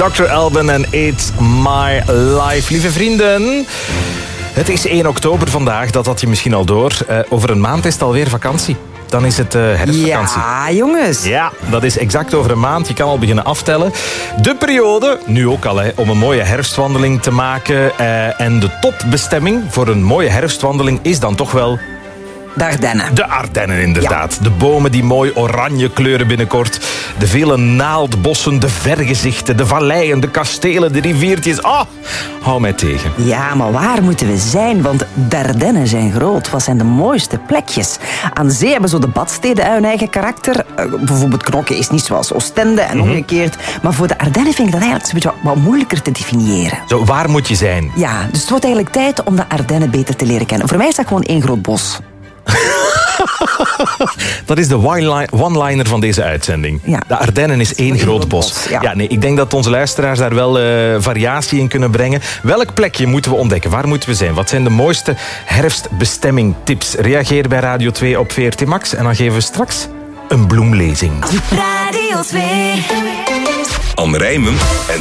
Dr. Alban en It's My Life. Lieve vrienden, het is 1 oktober vandaag, dat had je misschien al door. Over een maand is het alweer vakantie. Dan is het herfstvakantie. Ja, jongens. Ja, dat is exact over een maand. Je kan al beginnen aftellen. De periode, nu ook al, om een mooie herfstwandeling te maken. En de topbestemming voor een mooie herfstwandeling is dan toch wel... De Ardennen. De Ardennen, inderdaad. Ja. De bomen die mooi oranje kleuren binnenkort. De vele naaldbossen, de vergezichten, de valleien, de kastelen, de riviertjes. Hou mij tegen. Ja, maar waar moeten we zijn? Want de Ardennen zijn groot. Wat zijn de mooiste plekjes? Aan zee hebben zo de badsteden hun eigen karakter. Bijvoorbeeld Knokke is niet zoals Oostende en omgekeerd. Maar voor de Ardennen vind ik dat eigenlijk een beetje wat moeilijker te definiëren. Zo, waar moet je zijn? Ja, dus het wordt eigenlijk tijd om de Ardennen beter te leren kennen. Voor mij is dat gewoon één groot bos. Dat is de one-liner van deze uitzending. Ja. De Ardennen is één groot bos. Ja. Nee, ik denk dat onze luisteraars daar wel variatie in kunnen brengen. Welk plekje moeten we ontdekken? Waar moeten we zijn? Wat zijn de mooiste herfstbestemming-tips? Reageer bij Radio 2 op VRT Max en dan geven we straks een bloemlezing. Radio 2. Anne Rijmen en